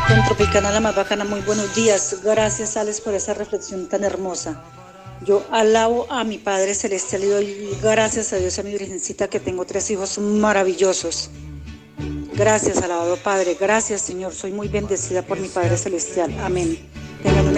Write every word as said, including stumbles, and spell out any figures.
Con Tropicana la más bacana, muy buenos días. Gracias, Alex, por esa reflexión tan hermosa. Yo alabo a mi Padre Celestial y doy gracias a Dios, a mi Virgencita, que tengo tres hijos maravillosos. Gracias, alabado Padre. Gracias, Señor. Soy muy bendecida por mi Padre Celestial. Amén.